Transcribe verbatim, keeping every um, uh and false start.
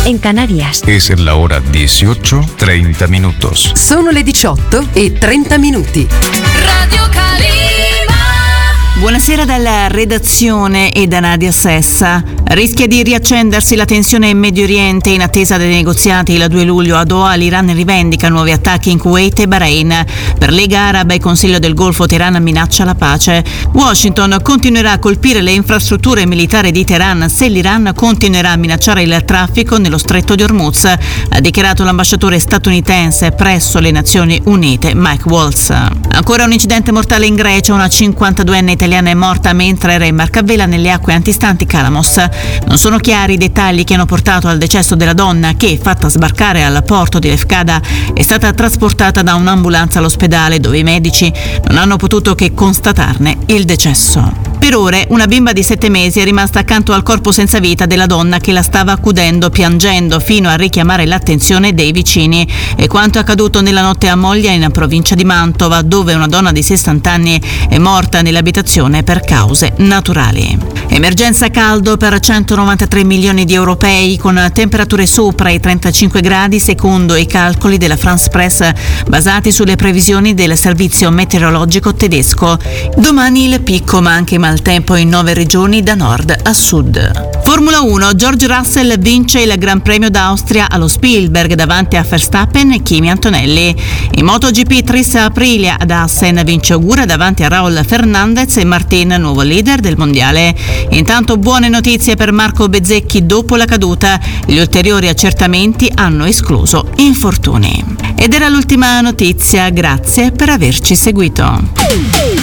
en Canarias. Es la hora dieciocho, treinta minutos. Sono le diciotto e trenta minuti. Radio Calima. Buonasera dalla redazione e da Nadia Sessa. Rischia di riaccendersi la tensione in Medio Oriente in attesa dei negoziati il due luglio a Doha. L'Iran rivendica nuovi attacchi in Kuwait e Bahrain. Per Lega Araba e Consiglio del Golfo Teheran minaccia la pace. Washington continuerà a colpire le infrastrutture militari di Teheran se l'Iran continuerà a minacciare il traffico nello stretto di Hormuz, ha dichiarato l'ambasciatore statunitense presso le Nazioni Unite Mike Waltz. Ancora un incidente mortale in Grecia, una cinquantaduenne italiana è morta mentre era in barca a vela nelle acque antistanti Calamos. Non sono chiari i dettagli che hanno portato al decesso della donna che, fatta sbarcare al porto di Lefkada, è stata trasportata da un'ambulanza all'ospedale dove i medici non hanno potuto che constatarne il decesso. Per ore una bimba di sette mesi è rimasta accanto al corpo senza vita della donna che la stava accudendo piangendo fino a richiamare l'attenzione dei vicini. È quanto accaduto nella notte a Moglia in provincia di Mantova, dove una donna di sessanta anni è morta nell'abitazione per cause naturali. Emergenza caldo per centonovantatré milioni di europei con temperature sopra i trentacinque gradi secondo i calcoli della France Press basati sulle previsioni del servizio meteorologico tedesco. Domani il picco ma anche maltempo in nove regioni da nord a sud. Formula uno, George Russell vince il Gran Premio d'Austria allo Spielberg davanti a Verstappen e Kimi Antonelli. In MotoGP Tris Aprilia ad Assen vince Ogura davanti a Raul Fernandez e Martin, nuovo leader del mondiale. Intanto buone notizie per Marco Bezzecchi dopo la caduta. Gli ulteriori accertamenti hanno escluso infortuni. Ed era l'ultima notizia, grazie per averci seguito.